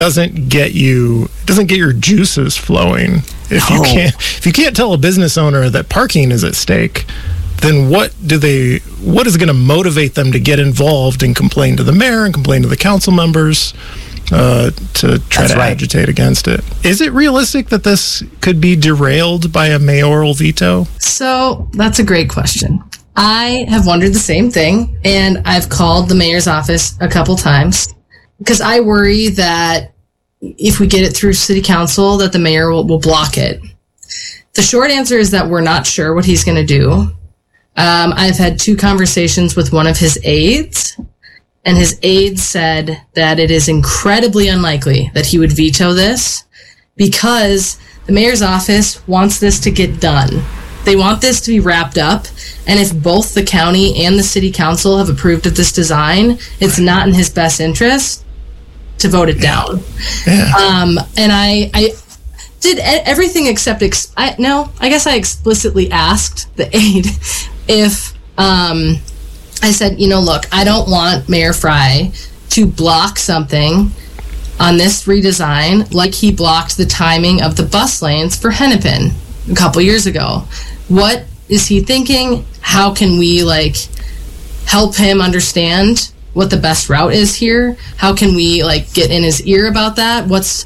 doesn't get your juices flowing. If you can't tell a business owner that parking is at stake, then what is going to motivate them to get involved and complain to the mayor and complain to the council members to try to agitate against it? Is it realistic that this could be derailed by a mayoral veto? So that's a great question. I have wondered the same thing, and I've called the mayor's office a couple times because I worry that if we get it through city council, that the mayor will block it. The short answer is that we're not sure what he's going to do. I've had 2 conversations with one of his aides, and his aide said that it is incredibly unlikely that he would veto this because the mayor's office wants this to get done. They want this to be wrapped up, and if both the county and the city council have approved of this design, it's not in his best interest to vote it down. Yeah. And I did everything except I guess I explicitly asked the aide if I said, look, I don't want Mayor Fry to block something on this redesign like he blocked the timing of the bus lanes for Hennepin a couple years ago. What is he thinking? How can we help him understand what the best route is here? How can we get in his ear about that?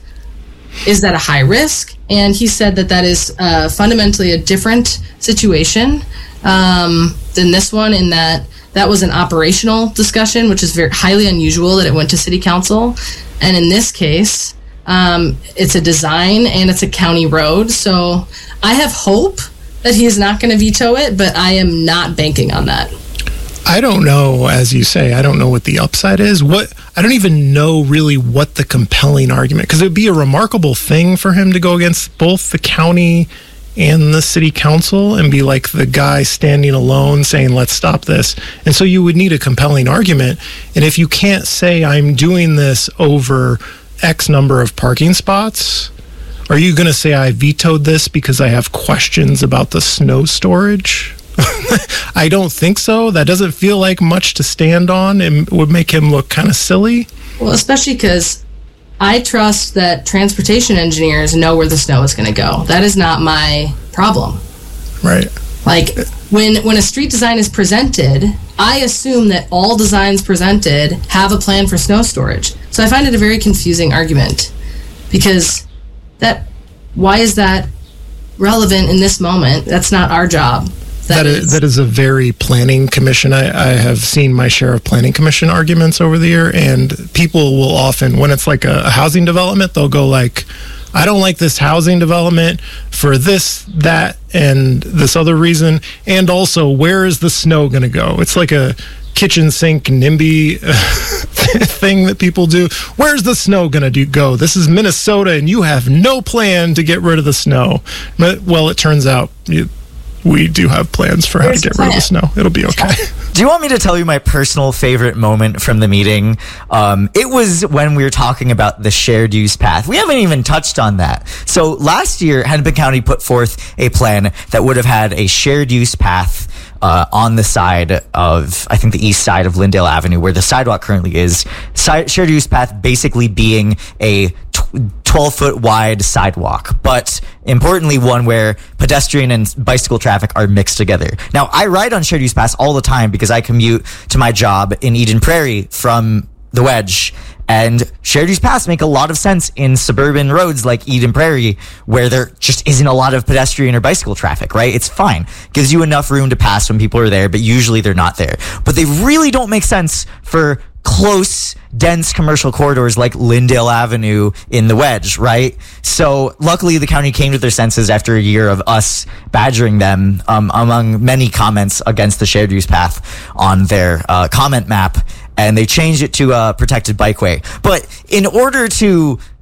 Is that a high risk? And he said that is fundamentally a different situation than this one, in that was an operational discussion, which is very highly unusual that it went to city council. And in this case, it's a design and it's a county road. So I have hope that he is not going to veto it, but I am not banking on that. I don't know, as you say, I don't know what the upside is. I don't even know really what the compelling argument, because it would be a remarkable thing for him to go against both the county and the city council and be like the guy standing alone saying, let's stop this. And so you would need a compelling argument. And if you can't say I'm doing this over X number of parking spots, are you going to say I vetoed this because I have questions about the snow storage? I don't think so. That doesn't feel like much to stand on and would make him look kind of silly. Well, especially because I trust that transportation engineers know where the snow is going to go. That is not my problem. Right. When a street design is presented, I assume that all designs presented have a plan for snow storage. So I find it a very confusing argument, because why is that relevant in this moment? That's not our job. That is a very planning commission. I have seen my share of planning commission arguments over the year, and people will often, when it's like a housing development, they'll go I don't like this housing development for this, that, and this other reason, and also where is the snow going to go? It's like a kitchen sink NIMBY thing that people do. Where's the snow going to go? This is Minnesota, and you have no plan to get rid of the snow. But, well, it turns out we do have plans for how to get rid of the snow. It'll be okay. Do you want me to tell you my personal favorite moment from the meeting? It was when we were talking about the shared use path. We haven't even touched on that. So last year, Hennepin County put forth a plan that would have had a shared use path on the side of, I think, the east side of Lyndale Avenue, where the sidewalk currently is. Shared use path basically being a 12-foot wide sidewalk, but importantly one where pedestrian and bicycle traffic are mixed together. Now, I ride on shared use paths all the time because I commute to my job in Eden Prairie from the Wedge, and shared use paths make a lot of sense in suburban roads like Eden Prairie, where there just isn't a lot of pedestrian or bicycle traffic, right? It's fine. Gives you enough room to pass when people are there, but usually they're not there. But they really don't make sense for close, dense commercial corridors like Lyndale Avenue in the Wedge, right? So luckily the county came to their senses after a year of us badgering them, among many comments against the shared use path on their comment map, and they changed it to a protected bikeway. But in order to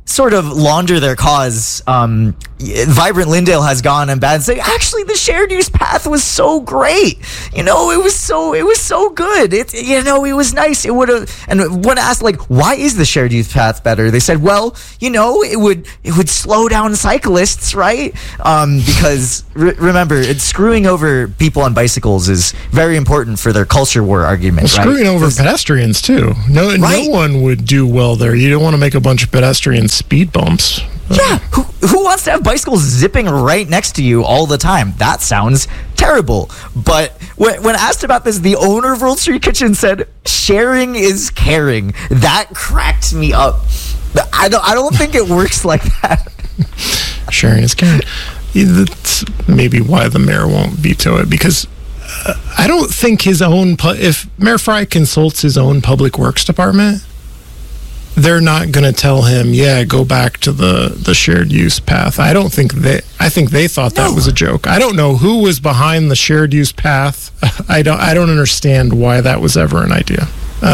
sort of launder their cause, Vibrant Lyndale has gone and bad and say, actually, the shared use path was so great. It was so good. It was nice. It would have, and when asked, like, why is the shared use path better? They said, well, it would slow down cyclists, right? Because remember, screwing over people on bicycles is very important for their culture war argument, right? Screwing over pedestrians too. No one would do well there. You don't want to make a bunch of pedestrian speed bumps. Yeah, who wants to have bicycles zipping right next to you all the time? That sounds terrible. But when asked about this, the owner of World Street Kitchen said, sharing is caring. That cracked me up. I don't think it works like that. Sharing is caring. That's maybe why the mayor won't veto it, because I don't think if Mayor Frey consults his own public works department, they're not going to tell him, go back to the shared use path. I think they thought that was a joke. I don't know who was behind the shared use path. I don't understand why that was ever an idea.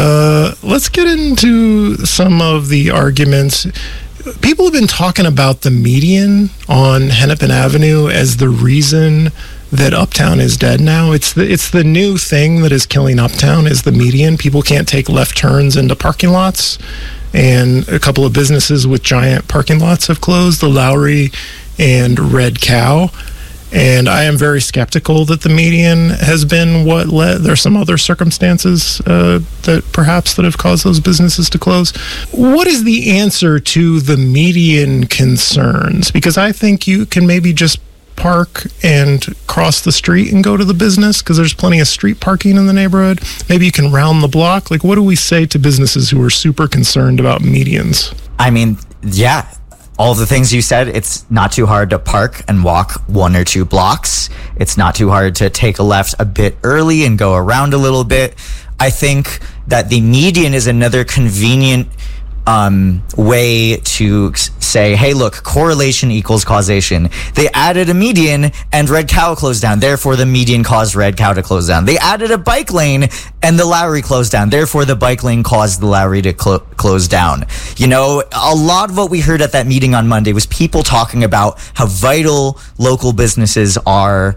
Let's get into some of the arguments. People have been talking about the median on Hennepin Avenue as the reason that Uptown is dead now. It's the new thing that is killing Uptown, is the median. People can't take left turns into parking lots, and a couple of businesses with giant parking lots have closed, the Lowry and Red Cow. And I am very skeptical that the median has been what led. There's some other circumstances that have caused those businesses to close. What is the answer to the median concerns? Because I think you can maybe just park and cross the street and go to the business, because there's plenty of street parking in the neighborhood. Maybe you can round the block. Like, what do we say to businesses who are super concerned about medians? I mean, yeah. All the things you said, it's not too hard to park and walk 1 or 2 blocks. It's not too hard to take a left a bit early and go around a little bit. I think that the median is another convenient way to say, hey, look, correlation equals causation. They added a median and Red Cow closed down. Therefore, the median caused Red Cow to close down. They added a bike lane and the Lowry closed down. Therefore, the bike lane caused the Lowry to close down. A lot of what we heard at that meeting on Monday was people talking about how vital local businesses are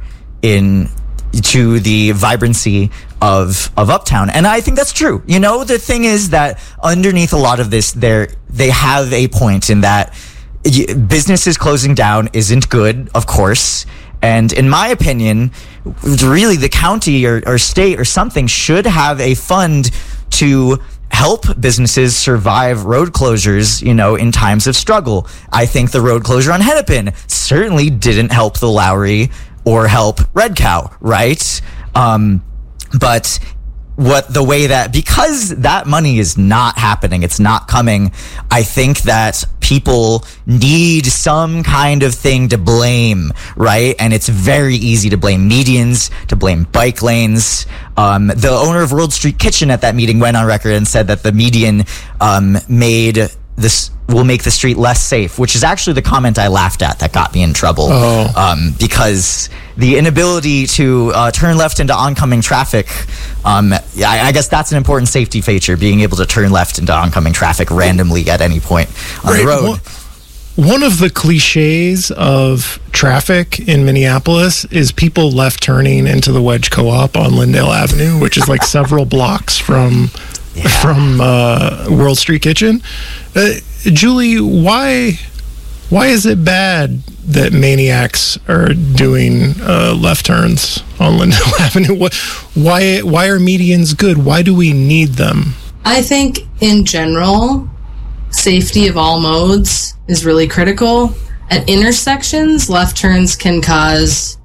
to the vibrancy of Uptown. And I think that's true. The thing is that underneath a lot of this, they have a point in that businesses closing down isn't good, of course. And in my opinion, really the county or state or something should have a fund to help businesses survive road closures, in times of struggle. I think the road closure on Hennepin certainly didn't help the Lowry or help Red Cow, right? But because that money is not happening, it's not coming, I think that people need some kind of thing to blame, right? And it's very easy to blame medians, to blame bike lanes. The owner of World Street Kitchen at that meeting went on record and said that the median will make the street less safe, which is actually the comment I laughed at that got me in trouble. Because the inability to turn left into oncoming traffic, I guess that's an important safety feature, being able to turn left into oncoming traffic randomly at any point on the road. One of the cliches of traffic in Minneapolis is people left turning into the Wedge Co-op on Lyndale Avenue, which is like several blocks from World Street Kitchen. Julie, why is it bad that maniacs are doing left turns on Lyndale Avenue? Why are medians good? Why do we need them? I think in general, safety of all modes is really critical. At intersections, left turns can cause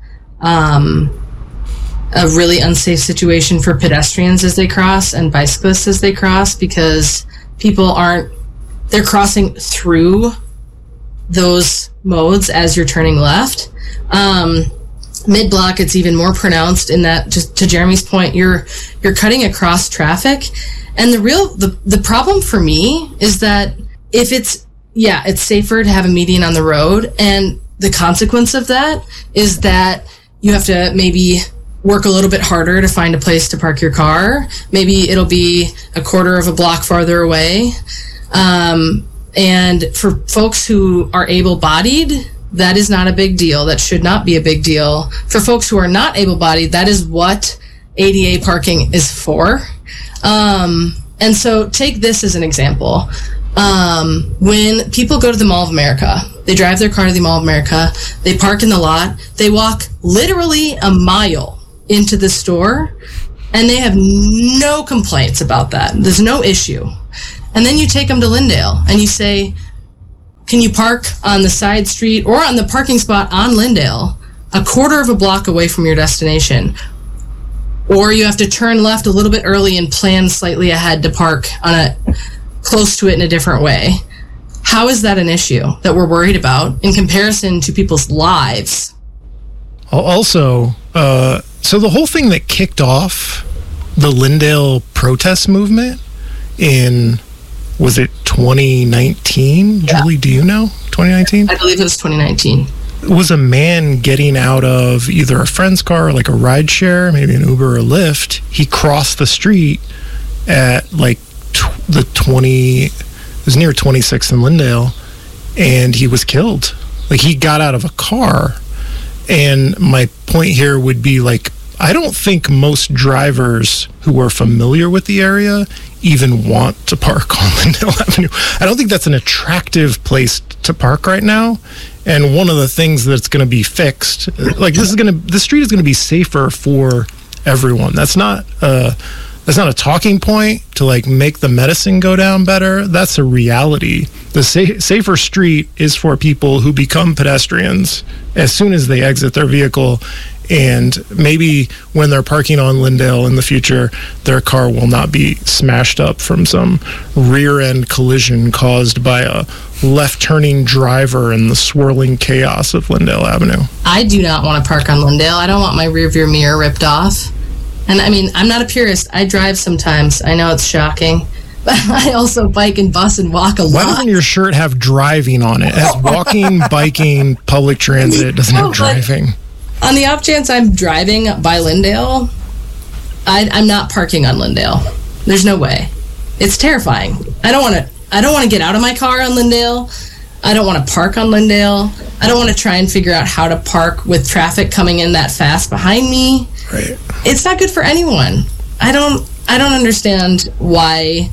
a really unsafe situation for pedestrians as they cross and bicyclists as they cross, because they're crossing through those modes as you're turning left. Mid-block, it's even more pronounced in that, just to Jeremy's point, you're cutting across traffic. And the problem for me is that if it's safer to have a median on the road, and the consequence of that is that you have to maybe work a little bit harder to find a place to park your car. Maybe it'll be a quarter of a block farther away. And And for folks who are able-bodied, that is not a big deal. That should not be a big deal. For folks who are not able-bodied, that is what ADA parking is for. And so take this as an example. When people go to the Mall of America, they drive their car to the Mall of America, they park in the lot, they walk literally a mile into the store, and they have no complaints about that. There's no issue. And then you take them to Lyndale and you say, can you park on the side street or on the parking spot on Lyndale a quarter of a block away from your destination? Or you have to turn left a little bit early and plan slightly ahead to park on close to it in a different way. How is that an issue that we're worried about in comparison to people's lives? Also, so the whole thing that kicked off the Lyndale protest movement in, was it 2019? Yeah. Julie, do you know? 2019? I believe it was 2019. It was a man getting out of either a friend's car, like a ride share, maybe an Uber or Lyft. He crossed the street at like it was near 26th and Lyndale, and he was killed. Like, he got out of a car. And my point here would be, like, I don't think most drivers who are familiar with the area even want to park on Lyndale Avenue. I don't think that's an attractive place to park right now. And one of the things that's going to be fixed, like, the street is going to be safer for everyone. That's not a talking point to, like, make the medicine go down better. That's a reality. The safer street is for people who become pedestrians as soon as they exit their vehicle. And maybe when they're parking on Lyndale in the future, their car will not be smashed up from some rear-end collision caused by a left-turning driver in the swirling chaos of Lyndale Avenue. I do not want to park on Lyndale. I don't want my rearview mirror ripped off. And I mean, I'm not a purist. I drive sometimes. I know it's shocking. But I also bike and bus and walk a lot. Why doesn't your shirt have driving on it? It has walking, biking, public transit. It doesn't have driving. On the off chance I'm driving by Lyndale, I'm not parking on Lyndale. There's no way. It's terrifying. I don't want to get out of my car on Lyndale. I don't want to park on Lyndale. I don't want to try and figure out how to park with traffic coming in that fast behind me. Right. It's not good for anyone. I don't understand why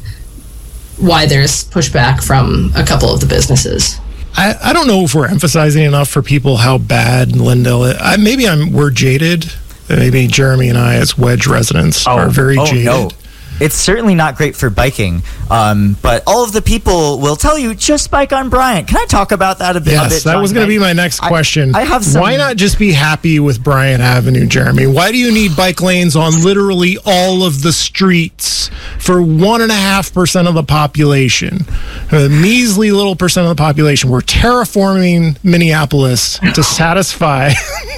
there's pushback from a couple of the businesses. I don't know if we're emphasizing enough for people how bad Lyndale is. Maybe we're jaded. Maybe Jeremy and I, as Wedge residents, are very jaded. No. It's certainly not great for biking, but all of the people will tell you, just bike on Bryant. Can I talk about that a bit? Yes, that was going to be my next question. I have some... Why not just be happy with Bryant Avenue, Jeremy? Why do you need bike lanes on literally all of the streets for 1.5% of the population? A measly little percent of the population. We're terraforming Minneapolis to satisfy...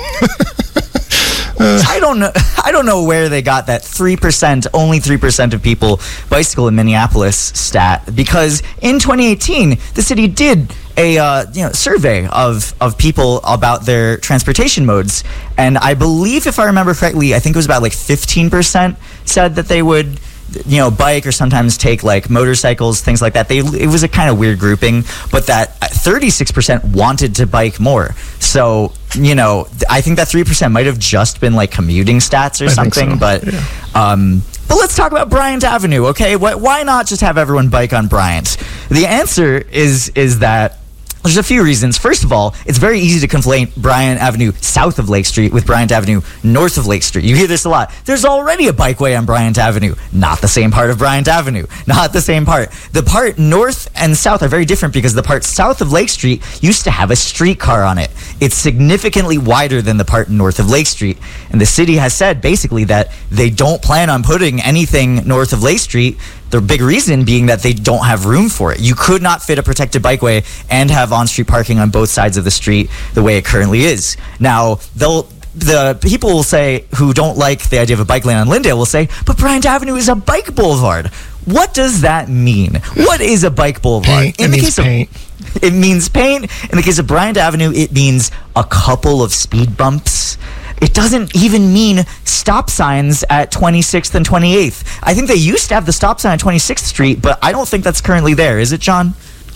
I don't know where they got that 3%, only 3% of people bicycle in Minneapolis stat, because in 2018 the city did a survey of people about their transportation modes, and I believe, if I remember correctly, I think it was about like 15% said that they would bike or sometimes take like motorcycles, things like that. It was a kind of weird grouping, but that 36% wanted to bike more. So, I think that 3% might have just been like commuting stats or something, so. But let's talk about Bryant Avenue, okay? Why not just have everyone bike on Bryant? The answer is that there's a few reasons. First of all, it's very easy to conflate Bryant Avenue south of Lake Street with Bryant Avenue north of Lake Street. You hear this a lot. There's already a bikeway on Bryant Avenue. Not the same part of Bryant Avenue. Not the same part. The part north and south are very different because the part south of Lake Street used to have a streetcar on it. It's significantly wider than the part north of Lake Street. And the city has said basically that they don't plan on putting anything north of Lake Street. The big reason being that they don't have room for it. You could not fit a protected bikeway and have on-street parking on both sides of the street the way it currently is. Now, the people will say, who don't like the idea of a bike lane on Lyndale, will say, but Bryant Avenue is a bike boulevard. What does that mean? What is a bike boulevard? It means paint. It means paint. In the case of Bryant Avenue, it means a couple of speed bumps. It doesn't even mean stop signs at 26th and 28th. I think they used to have the stop sign at 26th Street, but I don't think that's currently there. Is it, John?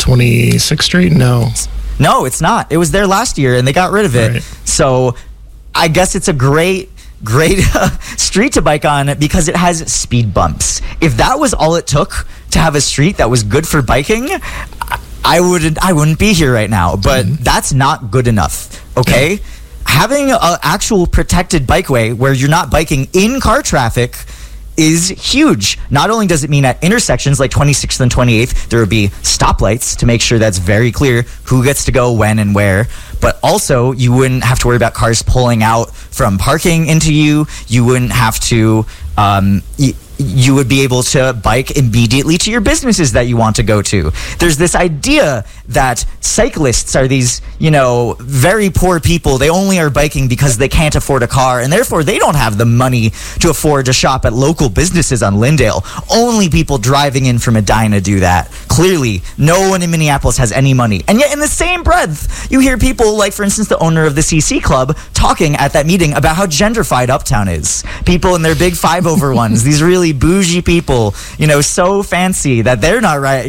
26th Street? No. No, it's not. It was there last year, and they got rid of it. Right. So I guess it's a great street to bike on because it has speed bumps. If that was all it took to have a street that was good for biking, I wouldn't be here right now. But that's not good enough. Okay, having an actual protected bikeway where you're not biking in car traffic is huge. Not only does it mean at intersections like 26th and 28th, there would be stoplights to make sure that's very clear who gets to go when and where, but also you wouldn't have to worry about cars pulling out from parking into you. You wouldn't have to, you would be able to bike immediately to your businesses that you want to go to. There's this idea that cyclists are these, very poor people. They only are biking because they can't afford a car, and therefore they don't have the money to afford to shop at local businesses on Lyndale. Only people driving in from Edina do that. Clearly, no one in Minneapolis has any money. And yet in the same breath, you hear people like, for instance, the owner of the CC Club talking at that meeting about how gentrified Uptown is. People in their big 5-over-1s, these really bougie people, so fancy that they're not right,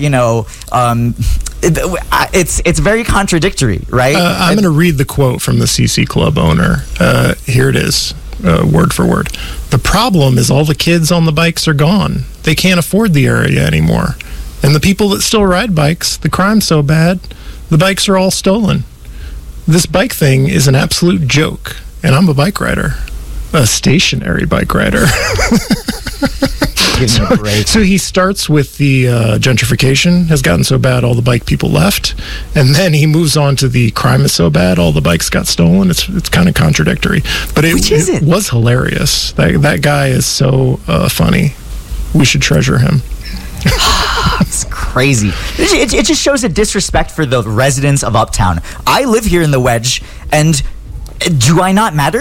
it's very contradictory, right? I'm going to read the quote from the CC Club owner. Here it is, word for word. "The problem is all the kids on the bikes are gone. They can't afford the area anymore. And the people that still ride bikes, the crime's so bad, the bikes are all stolen. This bike thing is an absolute joke. And I'm a bike rider, a stationary bike rider." So he starts with the gentrification has gotten so bad all the bike people left, and then he moves on to the crime is so bad all the bikes got stolen. It's kind of contradictory, but it was hilarious. That guy is so funny. We should treasure him. It's crazy. It just shows a disrespect for the residents of Uptown. I live here in the Wedge, and do I not matter?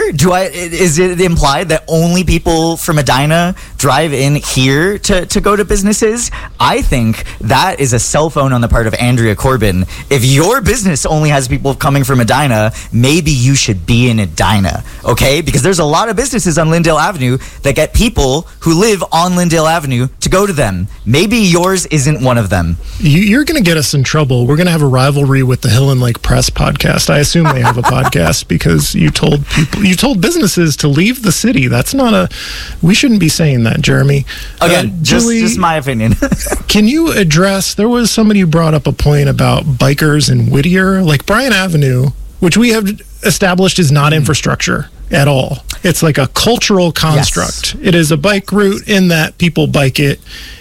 Is it implied that only people from Edina drive in here to go to businesses? I think that is a cell phone on the part of Andrea Corbin. If your business only has people coming from Edina, maybe you should be in Edina, okay? Because there's a lot of businesses on Lyndale Avenue that get people who live on Lyndale Avenue to go to them. Maybe yours isn't one of them. You're going to get us in trouble. We're going to have a rivalry with the Hill and Lake Press podcast. I assume they have a podcast because you told businesses to leave the city. That's not we shouldn't be saying that, Jeremy. Again, just my opinion. Can you address, there was somebody who brought up a point about bikers in Whittier, like Bryant Avenue, which we have established is not infrastructure at all. It's like a cultural construct. Yes. It is a bike route in that people bike it,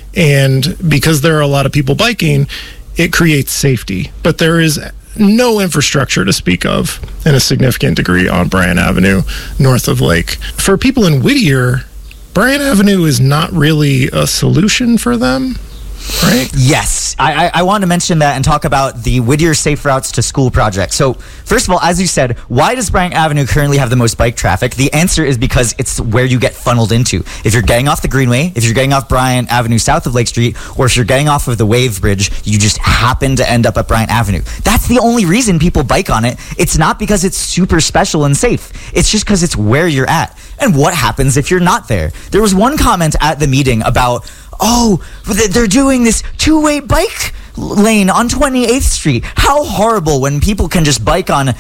and because there are a lot of people biking, it creates safety. But there is no infrastructure to speak of in a significant degree on Bryant Avenue north of Lake. For people in Whittier, Bryant Avenue is not really a solution for them, right? Yes. I want to mention that and talk about the Whittier Safe Routes to School project. So, first of all, as you said, why does Bryant Avenue currently have the most bike traffic? The answer is because it's where you get funneled into. If you're getting off the Greenway, if you're getting off Bryant Avenue south of Lake Street, or if you're getting off of the Wave Bridge, you just happen to end up at Bryant Avenue. That's the only reason people bike on it. It's not because it's super special and safe. It's just because it's where you're at. And what happens if you're not there? There was one comment at the meeting about, they're doing this two-way bike lane on 28th Street. How horrible when people can just bike on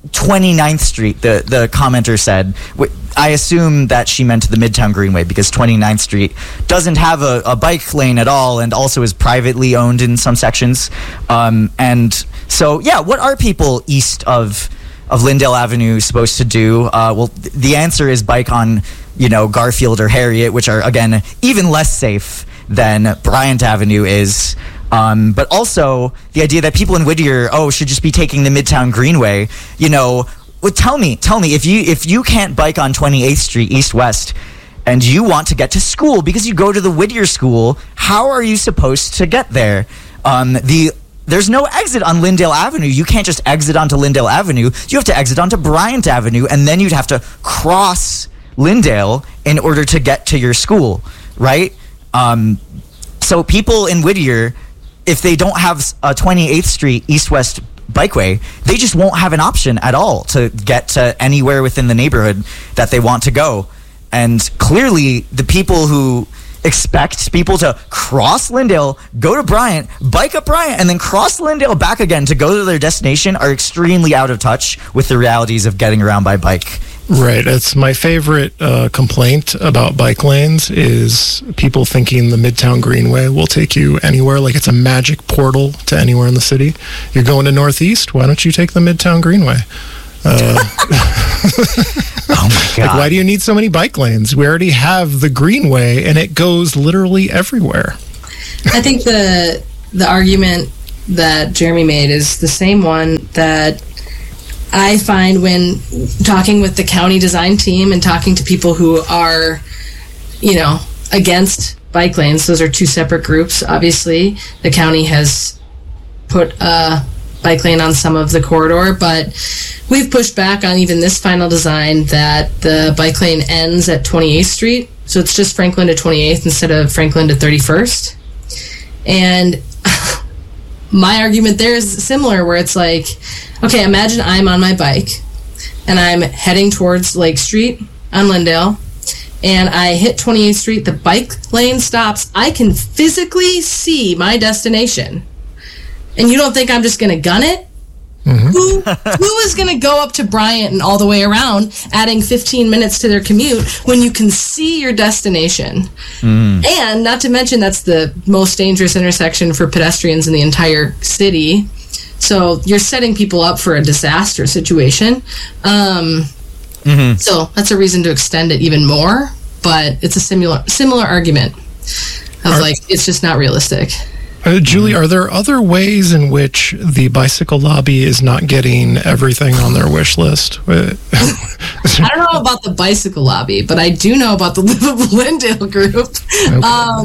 29th Street, the commenter said. I assume that she meant the Midtown Greenway because 29th Street doesn't have a bike lane at all and also is privately owned in some sections. And so, what are people east of Lyndale Avenue supposed to do? Well, the answer is bike on, Garfield or Harriet, which are, again, even less safe than Bryant Avenue is. But also the idea that people in Whittier, should just be taking the Midtown Greenway. Tell me, if you can't bike on 28th Street east-west and you want to get to school because you go to the Whittier school, how are you supposed to get there? There's no exit on Lyndale Avenue. You can't just exit onto Lyndale Avenue. You have to exit onto Bryant Avenue, and then you'd have to cross Lyndale in order to get to your school, right? So people in Whittier, if they don't have a 28th Street east-west bikeway, they just won't have an option at all to get to anywhere within the neighborhood that they want to go. And clearly, the people who expect people to cross Lyndale, go to Bryant, bike up Bryant, and then cross Lyndale back again to go to their destination are extremely out of touch with the realities of getting around by bike. Right. It's my favorite complaint about bike lanes is people thinking the Midtown Greenway will take you anywhere, like it's a magic portal to anywhere in the city. You're going to Northeast, why don't you take the Midtown Greenway? Oh my God. Like, why do you need so many bike lanes? We already have the Greenway, and it goes literally everywhere. I think the argument that Jeremy made is the same one that I find when talking with the county design team and talking to people who are, against bike lanes. Those are two separate groups. Obviously, the county has put a bike lane on some of the corridor, but we've pushed back on even this final design that the bike lane ends at 28th Street. So it's just Franklin to 28th instead of Franklin to 31st. And my argument there is similar, where it's like, okay, imagine I'm on my bike and I'm heading towards Lake Street on Lyndale, and I hit 28th Street, the bike lane stops, I can physically see my destination. And you don't think I'm just going to gun it? Mm-hmm. Who is going to go up to Bryant and all the way around, adding 15 minutes to their commute when you can see your destination? Mm. And not to mention, that's the most dangerous intersection for pedestrians in the entire city. So you're setting people up for a disaster situation. So that's a reason to extend it even more. But it's a similar argument of it's just not realistic. Julie, are there other ways in which the bicycle lobby is not getting everything on their wish list? I don't know about the bicycle lobby, but I do know about the Livable Lyndale group. Okay.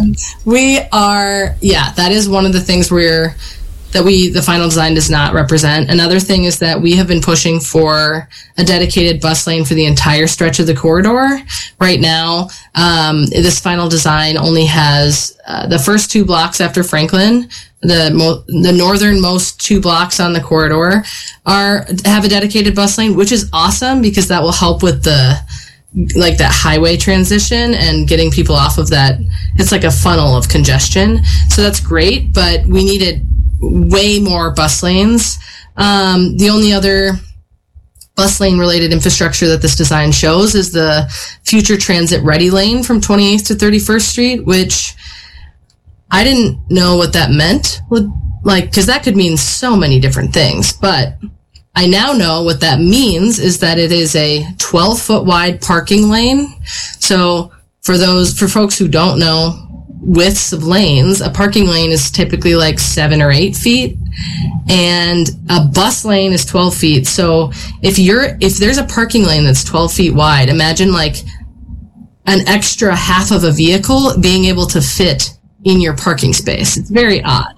That is one of the things the final design does not represent. Another thing is that we have been pushing for a dedicated bus lane for the entire stretch of the corridor. Right now, this final design only has the first 2 blocks after Franklin. The northernmost 2 blocks on the corridor have a dedicated bus lane, which is awesome because that will help with that highway transition and getting people off of that. It's like a funnel of congestion. So that's great, but we needed way more bus lanes. The only other bus lane related infrastructure that this design shows is the future transit ready lane from 28th to 31st Street, which I didn't know what that meant, because that could mean so many different things. But I now know what that means is that it is a 12-foot wide parking lane. So for folks who don't know widths of lanes, a parking lane is typically like 7 or 8 feet, and a bus lane is 12 feet. So if there's a parking lane that's 12 feet wide, imagine like an extra half of a vehicle being able to fit in your parking space. It's very odd.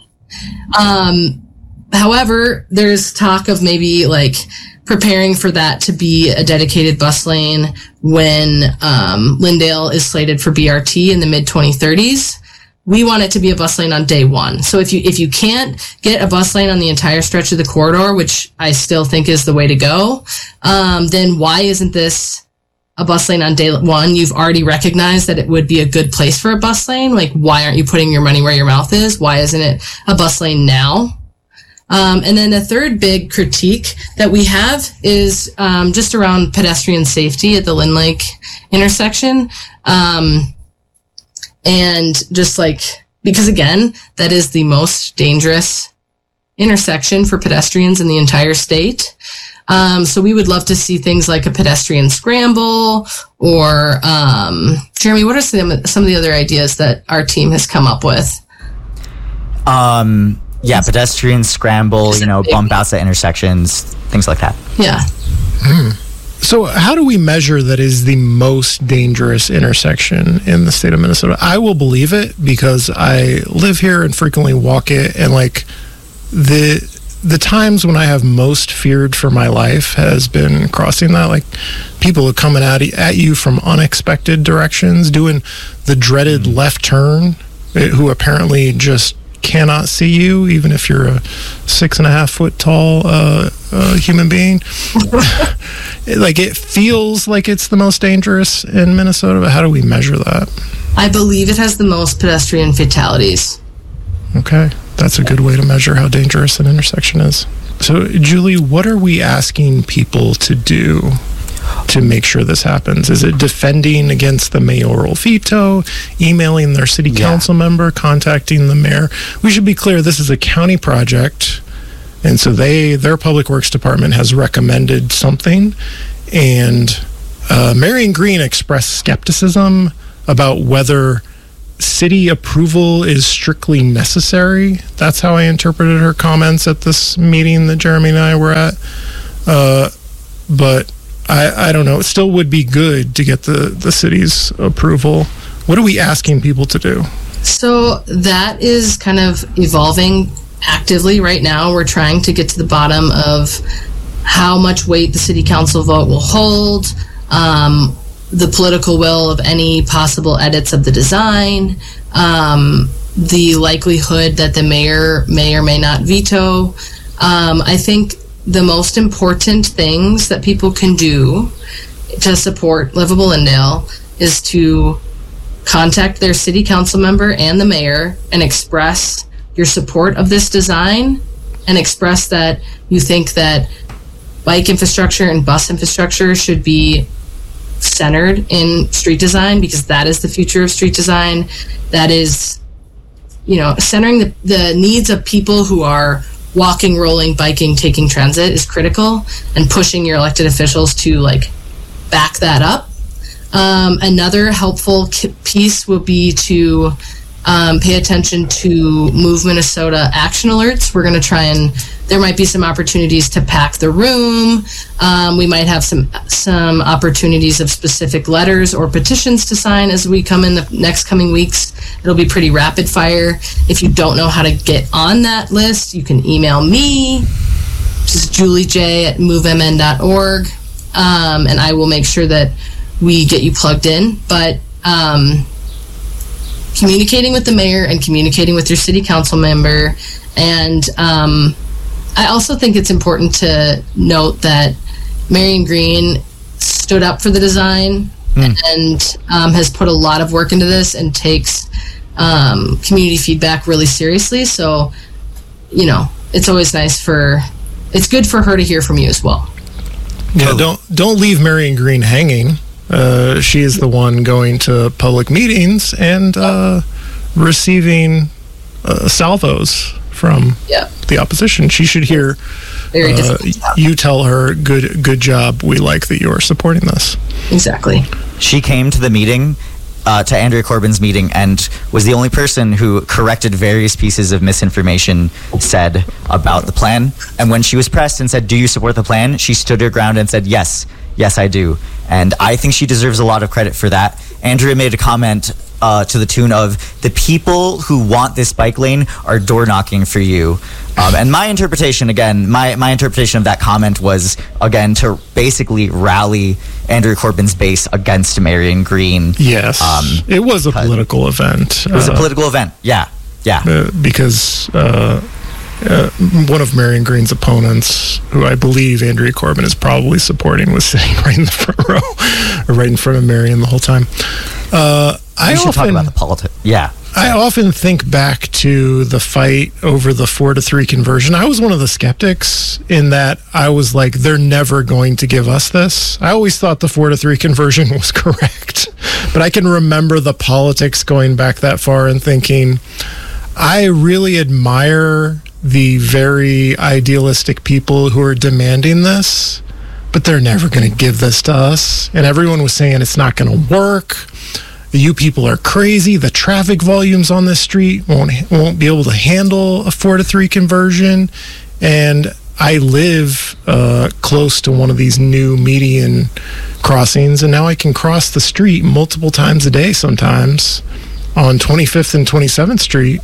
However, there's talk of maybe like preparing for that to be a dedicated bus lane when Lyndale is slated for BRT in the mid-2030s. We want it to be a bus lane on day one. So if you can't get a bus lane on the entire stretch of the corridor, which I still think is the way to go, then why isn't this a bus lane on day one? You've already recognized that it would be a good place for a bus lane. Like, why aren't you putting your money where your mouth is? Why isn't it a bus lane now? And then the third big critique that we have is just around pedestrian safety at the Lynn Lake intersection. And just because again, that is the most dangerous intersection for pedestrians in the entire state. So we would love to see things like a pedestrian scramble or, Jeremy, what are some of the other ideas that our team has come up with? Pedestrian scramble, bump outs at intersections, things like that. Yeah. So how do we measure that is the most dangerous intersection in the state of Minnesota? I will believe it because I live here and frequently walk it, and the times when I have most feared for my life has been crossing that. Like, people are coming at you from unexpected directions, doing the dreaded left turn, who apparently just cannot see you, even if you're a 6.5 foot tall human being. Like, it feels like it's the most dangerous in Minnesota, but how do we measure that? I believe it has the most pedestrian fatalities. Okay, that's a good way to measure how dangerous an intersection is. So, Julie, what are we asking people to do to make sure this happens? Is it defending against the mayoral veto, emailing their city council member, contacting the mayor? We should be clear, this is a county project, and so their public works department has recommended something, and Marion Green expressed skepticism about whether city approval is strictly necessary. That's how I interpreted her comments at this meeting that Jeremy and I were at. But I don't know. It still would be good to get the city's approval. What are we asking people to do? So that is kind of evolving actively right now. We're trying to get to the bottom of how much weight the city council vote will hold, the political will of any possible edits of the design, the likelihood that the mayor may or may not veto. I think the most important things that people can do to support Livable Lyndale is to contact their city council member and the mayor and express your support of this design, and express that you think that bike infrastructure and bus infrastructure should be centered in street design, because that is the future of street design. That is, centering the needs of people who are walking, rolling, biking, taking transit is critical, and pushing your elected officials to back that up. Another helpful piece will be to pay attention to Move Minnesota action alerts. We're going to try and there might be some opportunities to pack the room. We might have some opportunities of specific letters or petitions to sign as we come in the next coming weeks. It'll be pretty rapid fire. If you don't know how to get on that list, you can email me, which is juliej@movemn.org, and I will make sure that we get you plugged in. But communicating with the mayor and communicating with your city council member. And I also think it's important to note that Marion Green stood up for the design and has put a lot of work into this and takes community feedback really seriously. So, it's always nice it's good for her to hear from you as well. Yeah, don't leave Marion Green hanging. She is the one going to public meetings and receiving salvos from the opposition. She should hear you tell her, good job, we like that you are supporting this. Exactly. She came to the meeting, to Andrea Corbin's meeting, and was the only person who corrected various pieces of misinformation said about the plan. And when she was pressed and said, do you support the plan? She stood her ground and said, yes, I do. And I think she deserves a lot of credit for that. Andrea made a comment to the tune of, the people who want this bike lane are door knocking for you. And my interpretation of that comment was, again, to basically rally Andrea Corbin's base against Marion Green. Yes. It was a political event. It was a political event. Yeah. Because one of Marion Green's opponents, who I believe Andrea Corbin is probably supporting, was sitting right in the front row, or right in front of Marion the whole time. We should talk about the politics. Yeah. I often think back to the fight over the 4-3 conversion. I was one of the skeptics in that I was like, they're never going to give us this. I always thought the 4-3 conversion was correct. But I can remember the politics going back that far and thinking, I really admire the very idealistic people who are demanding this, but they're never going to give this to us. And everyone was saying it's not going to work. You people are crazy. The traffic volumes on this street won't be able to handle a 4-3 conversion. And I live close to one of these new median crossings, and now I can cross the street multiple times a day sometimes on 25th and 27th Street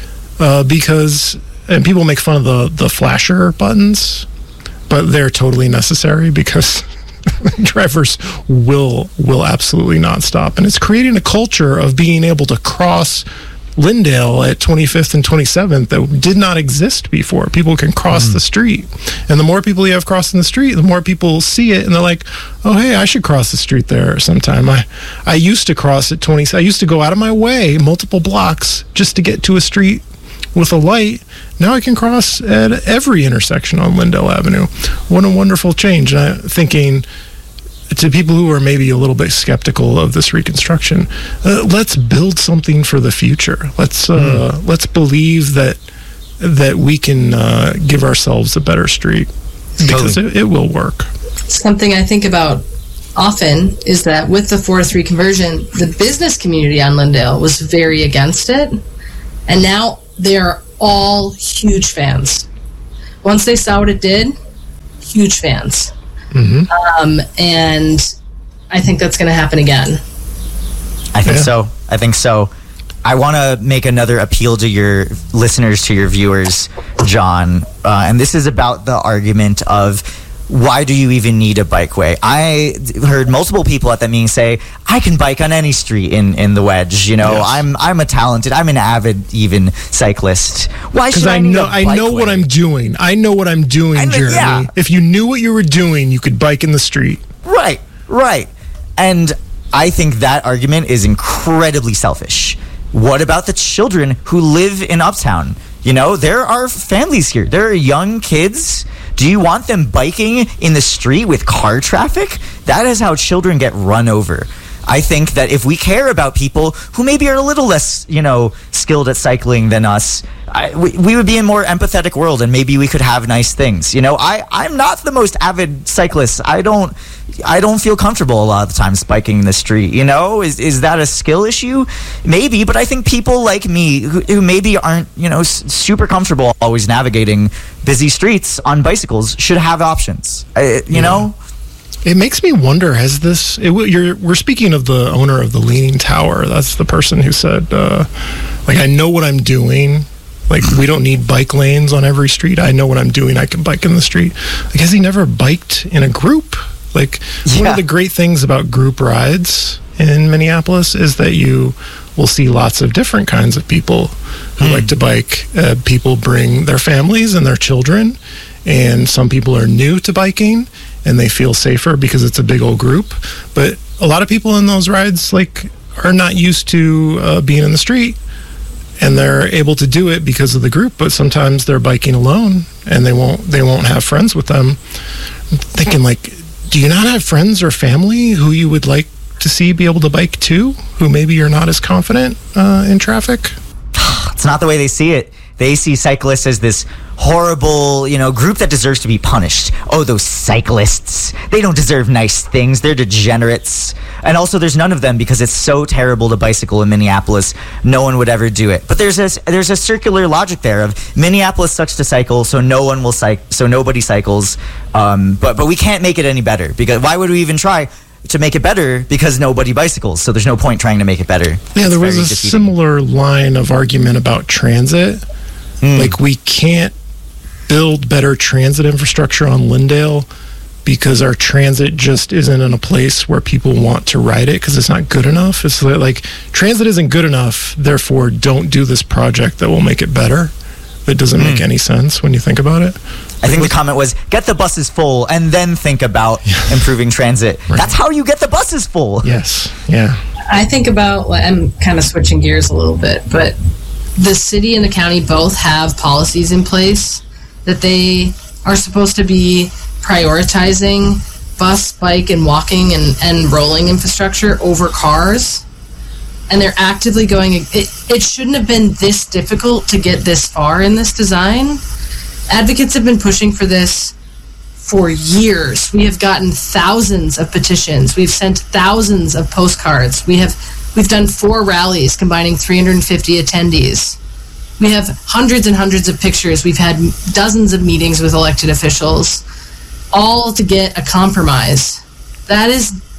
and people make fun of the flasher buttons, but they're totally necessary because drivers will absolutely not stop. And it's creating a culture of being able to cross Lyndale at 25th and 27th that did not exist before. People can cross the street. And the more people you have crossing the street, the more people see it and they're like, oh, hey, I should cross the street there sometime. I used to cross at 20. I used to go out of my way multiple blocks just to get to a street with a light. Now I can cross at every intersection on Lyndale Avenue. What a wonderful change. And I'm thinking, to people who are maybe a little bit skeptical of this reconstruction, let's build something for the future. Let's believe that we can give ourselves a better street, because it will work. Something I think about often is that with the 4-3 conversion, the business community on Lyndale was very against it, and now they are all huge fans. Once they saw what it did, huge fans. And I think that's going to happen again. I think so. I want to make another appeal to your listeners, to your viewers, John. And this is about the argument of, why do you even need a bikeway? I heard multiple people at that meeting say, I can bike on any street in the Wedge. You know, yes. I'm an avid even cyclist. Why should I need a bikeway? I know what I'm doing. I know what I'm doing, Jeremy. Yeah. If you knew what you were doing, you could bike in the street. Right. And I think that argument is incredibly selfish. What about the children who live in Uptown? You know, there are families here. There are young kids. Do you want them biking in the street with car traffic? That is how children get run over. I think that if we care about people who maybe are a little less, skilled at cycling than us, we would be in a more empathetic world, and maybe we could have nice things. I'm not the most avid cyclist. I don't feel comfortable a lot of the times biking in the street. Is that a skill issue? Maybe, but I think people like me who maybe aren't, super comfortable always navigating busy streets on bicycles should have options. Know? It makes me wonder, we're speaking of the owner of the Leaning Tower. That's the person who said, I know what I'm doing. Like, we don't need bike lanes on every street. I know what I'm doing. I can bike in the street. Has he never biked in a group? One of the great things about group rides in Minneapolis is that you will see lots of different kinds of people who like to bike. People bring their families and their children, and some people are new to biking, and they feel safer because it's a big old group. But a lot of people in those rides are not used to being in the street, and they're able to do it because of the group. But sometimes they're biking alone, and they won't have friends with them. I'm thinking, do you not have friends or family who you would like to see be able to bike too, who maybe you're not as confident in traffic? It's not the way they see it. They see cyclists as this horrible, group that deserves to be punished. Oh, those cyclists. They don't deserve nice things. They're degenerates. And also, there's none of them because it's so terrible to bicycle in Minneapolis. No one would ever do it. But there's a circular logic there of Minneapolis sucks to cycle, so no one will so nobody cycles. But we can't make it any better, because why would we even try to make it better? Because nobody bicycles, so there's no point trying to make it better. Yeah, there was a similar line of argument about transit. We can't build better transit infrastructure on Lyndale because our transit just isn't in a place where people want to ride it because it's not good enough. It's transit isn't good enough, therefore don't do this project that will make it better. It doesn't make any sense when you think about it. I think the comment was, get the buses full and then think about improving transit. Right. That's how you get the buses full. Yes, yeah. I think about, I'm kind of switching gears a little bit, but the city and the county both have policies in place that they are supposed to be prioritizing bus, bike, and walking and rolling infrastructure over cars. And they're actively going, it shouldn't have been this difficult to get this far in this design. Advocates have been pushing for this for years. We have gotten thousands of petitions. We've sent thousands of postcards. We've done 4 rallies combining 350 attendees. We have hundreds and hundreds of pictures. We've had dozens of meetings with elected officials, all to get a compromise. That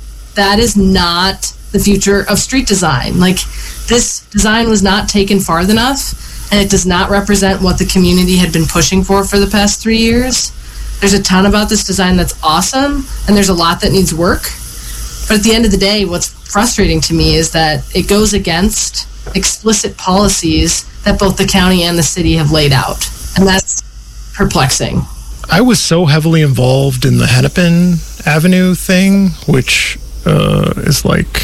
is not the future of street design. This design was not taken far enough, and it does not represent what the community had been pushing for the past 3 years. There's a ton about this design that's awesome, and there's a lot that needs work. But at the end of the day, what's frustrating to me is that it goes against explicit policies that both the county and the city have laid out. And that's perplexing. I was so heavily involved in the Hennepin Avenue thing, which is like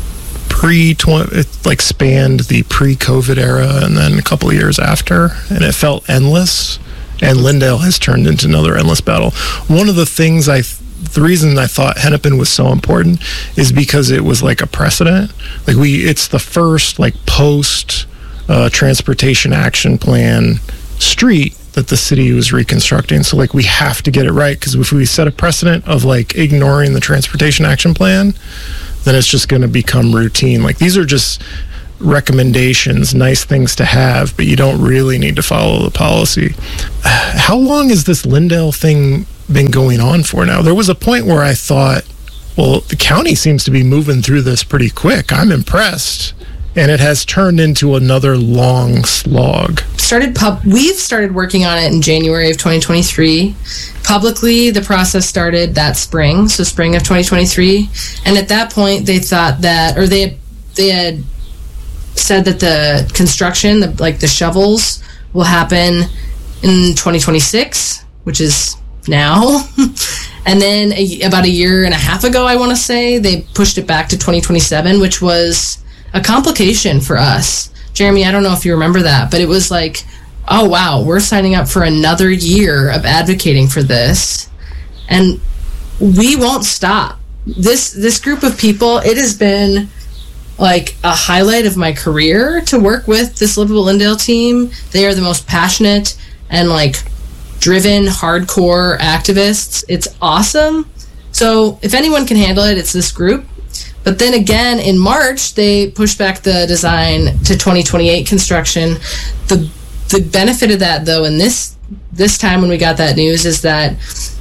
it like spanned the pre-COVID era and then a couple of years after, and it felt endless. And Lyndale has turned into another endless battle. One of the things the reason I thought Hennepin was so important is because it was like a precedent. Like it's the first like post transportation action plan street that the city was reconstructing. So like we have to get it right, because if we set a precedent of like ignoring the transportation action plan, then it's just going to become routine. Like these are just recommendations, nice things to have, but you don't really need to follow the policy. How long has this Lyndale thing been going on for now? There was a point where I thought, well, the county seems to be moving through this pretty quick. I'm impressed. And it has turned into another long slog. We've started working on it in January of 2023. Publicly, the process started that spring, so spring of 2023. And at that point, they thought that, or they had said that the construction, the shovels, will happen in 2026, which is now. And then about a year and a half ago, I want to say, they pushed it back to 2027, which was a complication for us. Jeremy, I don't know if you remember that, but it was like, oh wow, we're signing up for another year of advocating for this, and we won't stop. This group of people, it has been like a highlight of my career to work with this Livable Lyndale team. They are the most passionate and like driven, hardcore activists. It's awesome. So if anyone can handle it, it's this group. But then again, in March, they pushed back the design to 2028 construction. The benefit of that, though, in this time when we got that news, is that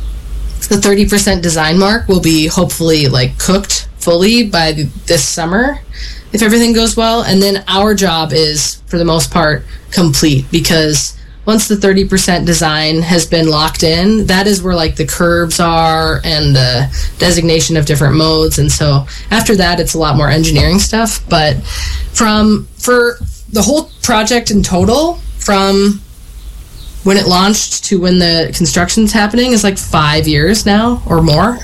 the 30% design mark will be hopefully like cooked fully by this summer, if everything goes well. And then our job is, for the most part, complete, because once the 30% design has been locked in, that is where like the curbs are and the designation of different modes. And so after that, it's a lot more engineering stuff. But for the whole project in total, from when it launched to when the construction's happening, is like 5 years now or more.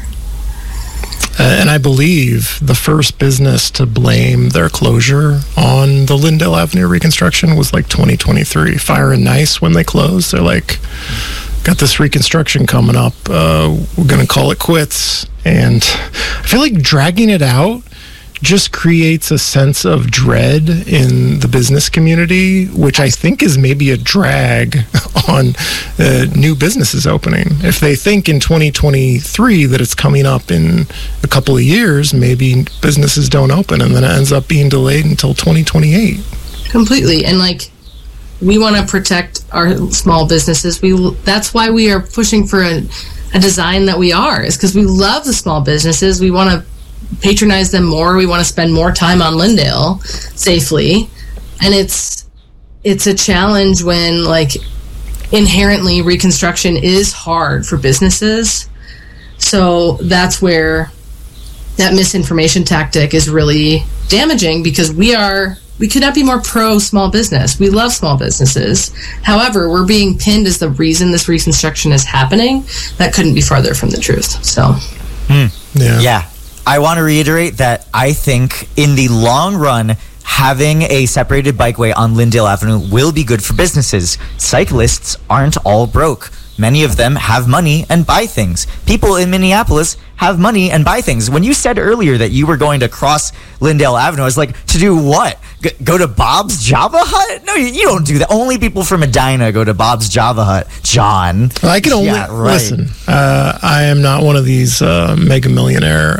And I believe the first business to blame their closure on the Lyndale Avenue reconstruction was like 2023. Fire and Nice, when they closed, they're like, got this reconstruction coming up. We're going to call it quits. And I feel like dragging it out just creates a sense of dread in the business community, which I think is maybe a drag on new businesses opening. If they think in 2023 that it's coming up in a couple of years, maybe businesses don't open, and then it ends up being delayed until 2028. Completely. And like, we want to protect our small businesses. That's why we are pushing for a design that we are, is because we love the small businesses. We want to patronize them more. We want to spend more time on Lyndale safely. And it's a challenge when like inherently reconstruction is hard for businesses. So that's where that misinformation tactic is really damaging, because we could not be more pro small business. We love small businesses. However, we're being pinned as the reason this reconstruction is happening. That couldn't be farther from the truth. So yeah. I want to reiterate that I think in the long run, having a separated bikeway on Lyndale Avenue will be good for businesses. Cyclists aren't all broke. Many of them have money and buy things. People in Minneapolis have money and buy things. When you said earlier that you were going to cross Lyndale Avenue, I was like, to do what? Go to Bob's Java Hut? No, you don't do that. Only people from Medina go to Bob's Java Hut, John. I can only listen. I am not one of these mega millionaire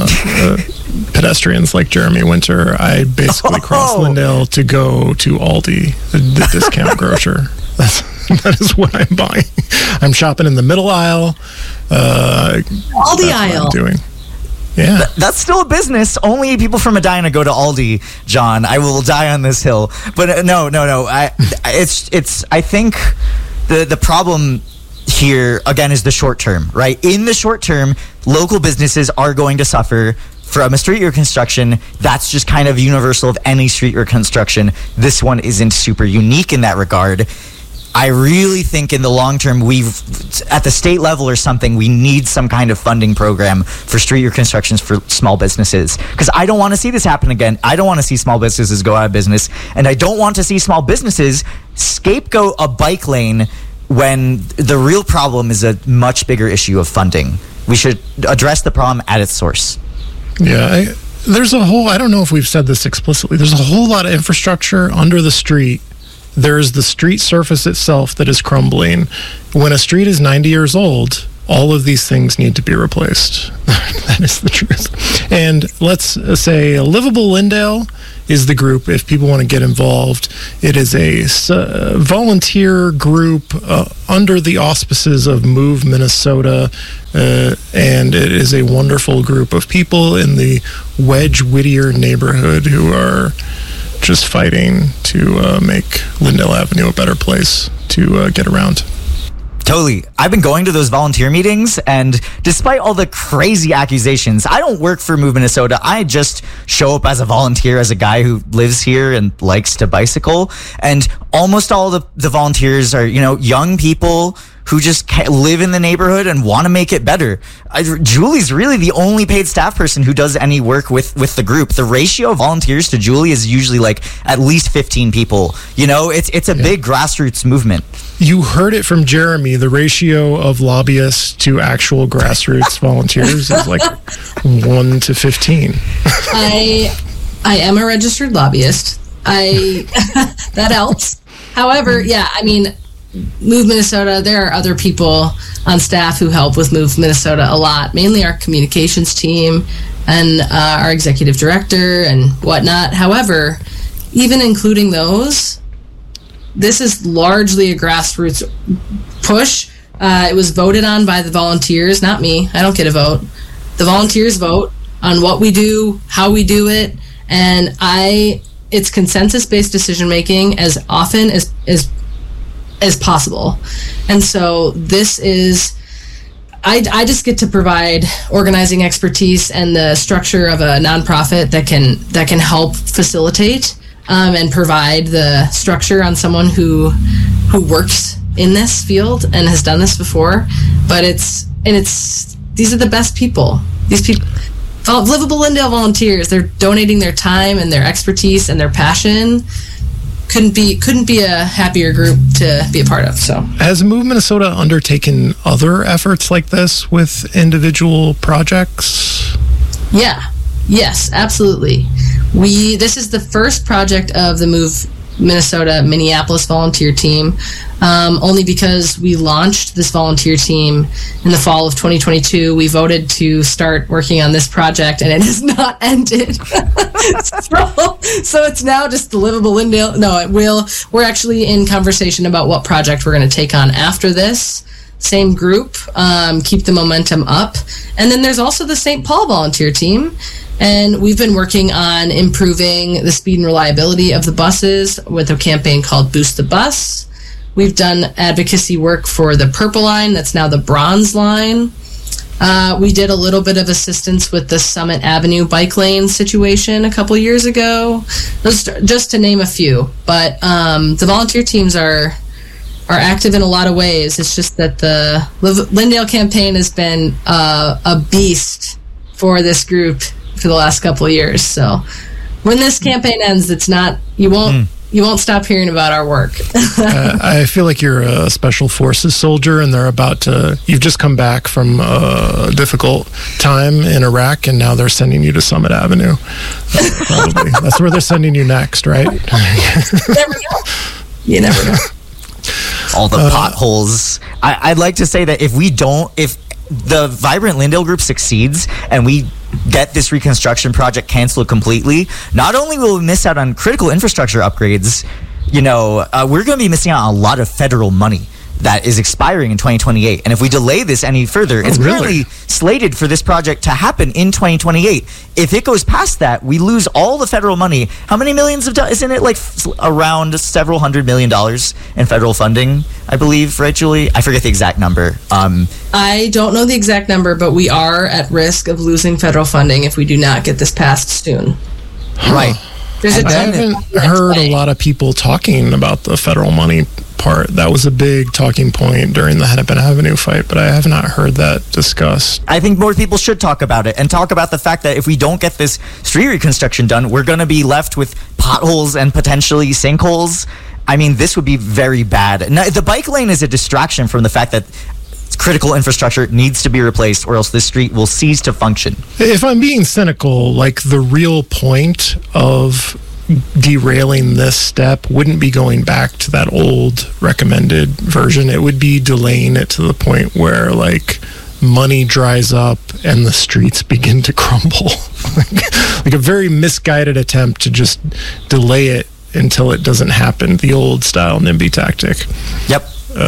pedestrians like Jeremy Winter. I basically cross Lyndale to go to Aldi, the discount grocer. That is what I'm buying. I'm shopping in the middle aisle. Aldi aisle. What I'm doing. Yeah. That's still a business. Only people from Medina go to Aldi, John. I will die on this hill. But no. I think the problem here, again, is the short term, right? In the short term, local businesses are going to suffer from a street reconstruction, that's just kind of universal of any street reconstruction. This one isn't super unique in that regard. I really think in the long term, at the state level or something, we need some kind of funding program for street reconstructions for small businesses. Because I don't want to see this happen again. I don't want to see small businesses go out of business. And I don't want to see small businesses scapegoat a bike lane when the real problem is a much bigger issue of funding. We should address the problem at its source. Yeah, there's a whole, I don't know if we've said this explicitly, there's a whole lot of infrastructure under the street. There's the street surface itself that is crumbling. When a street is 90 years old, all of these things need to be replaced. That is the truth. And let's say Livable Lyndale is the group. If people want to get involved, it is a volunteer group under the auspices of Move Minnesota, and it is a wonderful group of people in the Wedge Whittier neighborhood who are just fighting to make Lyndale Avenue a better place to get around. Totally. I've been going to those volunteer meetings, and despite all the crazy accusations, I don't work for Move Minnesota. I just show up as a volunteer, as a guy who lives here and likes to bicycle. And almost all the volunteers are, young people who just live in the neighborhood and want to make it better. Julie's really the only paid staff person who does any work with the group. The ratio of volunteers to Julie is usually like at least 15 people. It's a big grassroots movement. You heard it from Jeremy. The ratio of lobbyists to actual grassroots volunteers is like 1 to 15. I am a registered lobbyist. That helps. However, Move Minnesota, there are other people on staff who help with Move Minnesota a lot, mainly our communications team and our executive director and whatnot. However, even including those, this is largely a grassroots push. It was voted on by the volunteers, not me. I don't get a vote. The volunteers vote on what we do, how we do it, and it's consensus-based decision-making as often as possible. And so this is, I just get to provide organizing expertise and the structure of a nonprofit that can help facilitate and provide the structure on someone who works in this field and has done this before. But these are the best people. These people, Livable Lyndale volunteers, they're donating their time and their expertise and their passion. Couldn't be a happier group to be a part of. So, has Move Minnesota undertaken other efforts like this with individual projects? Yeah. Yes, absolutely. This is the first project of the Move Minnesota Minneapolis volunteer team, only because we launched this volunteer team in the fall of 2022. We voted to start working on this project, and it has not ended. So it's now just the Livable Lyndale. No, it will. We're actually in conversation about what project we're going to take on after this. Same group, keep the momentum up. And then there's also the St. Paul volunteer team. And we've been working on improving the speed and reliability of the buses with a campaign called Boost the Bus. We've done advocacy work for the Purple Line, that's now the Bronze Line. We did a little bit of assistance with the Summit Avenue bike lane situation a couple years ago, just to name a few. But the volunteer teams are active in a lot of ways. It's just that the Lyndale campaign has been a beast for this group for the last couple of years. So when this campaign ends, you won't stop hearing about our work. I feel like you're a special forces soldier, and you've just come back from a difficult time in Iraq, and now they're sending you to Summit Avenue. Probably. That's where they're sending you next, right? Never know. You never know. All the potholes. I'd like to say that if the Vibrant Lyndale group succeeds and we get this reconstruction project canceled completely, not only will we miss out on critical infrastructure upgrades, we're going to be missing out on a lot of federal money that is expiring in 2028. And if we delay this any further, it's currently slated for this project to happen in 2028. If it goes past that, we lose all the federal money. How many millions of dollars? Isn't it like around several $100 million in federal funding, I believe, right, Julie? I forget the exact number. I don't know the exact number, but we are at risk of losing federal funding if we do not get this passed soon. Right. I haven't heard a lot of people talking about the federal money part. That was a big talking point during the Hennepin Avenue fight, but I have not heard that discussed. I think more people should talk about it and talk about the fact that if we don't get this street reconstruction done, we're going to be left with potholes and potentially sinkholes. I mean, this would be very bad. Now, the bike lane is a distraction from the fact that critical infrastructure needs to be replaced or else this street will cease to function. If I'm being cynical, like the real point of derailing this step wouldn't be going back to that old recommended version. It would be delaying it to the point where like money dries up and the streets begin to crumble. Like a very misguided attempt to just delay it until it doesn't happen. The old style NIMBY tactic. Yep.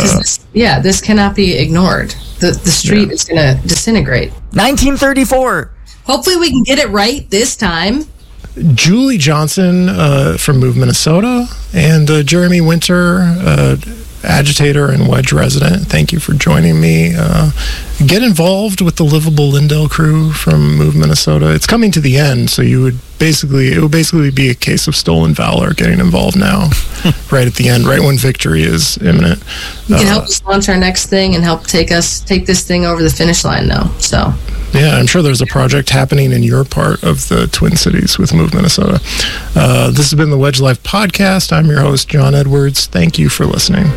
This cannot be ignored. The street is going to disintegrate. 1934. Hopefully we can get it right this time. Julie Johnson from Move Minnesota and Jeremy Winter, agitator and Wedge resident. Thank you for joining me. Get involved with the Livable Lindell crew from Move Minnesota. It's coming to the end, so it would basically be a case of stolen valor getting involved now, right at the end, right when victory is imminent. You can help us launch our next thing and help take this thing over the finish line now. So yeah, I'm sure there's a project happening in your part of the Twin Cities with Move Minnesota. This has been the Wedge Life podcast. I'm your host, John Edwards. Thank you for listening.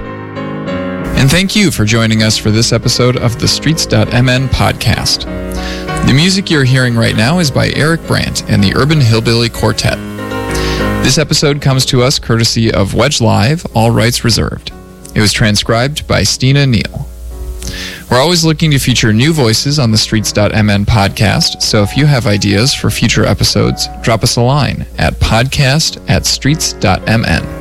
And thank you for joining us for this episode of the Streets.mn podcast. The music you're hearing right now is by Eric Brandt and the Urban Hillbilly Quartet. This episode comes to us courtesy of Wedge Live, all rights reserved. It was transcribed by Stina Neal. We're always looking to feature new voices on the Streets.mn podcast, so if you have ideas for future episodes, drop us a line at podcast@streets.mn.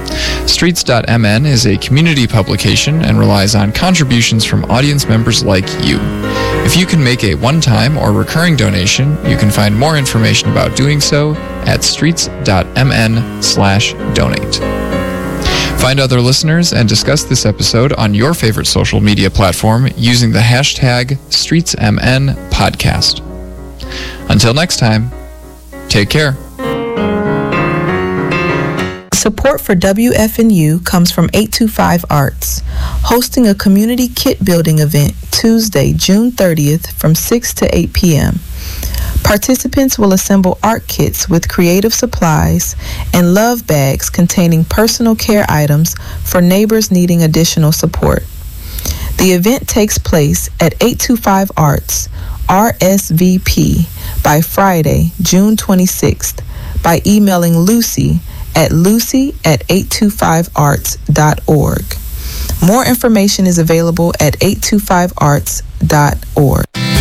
Streets.mn is a community publication and relies on contributions from audience members like you. If you can make a one-time or recurring donation, you can find more information about doing so at streets.mn/donate. Find other listeners and discuss this episode on your favorite social media platform using the hashtag StreetsMNPodcast. Until next time, take care. Support for WFNU comes from 825 Arts, hosting a community kit building event Tuesday, June 30th from 6 to 8 p.m. Participants will assemble art kits with creative supplies and love bags containing personal care items for neighbors needing additional support. The event takes place at 825 Arts, RSVP, by Friday, June 26th, by emailing Lucy at lucy@825arts.org. More information is available at 825arts.org.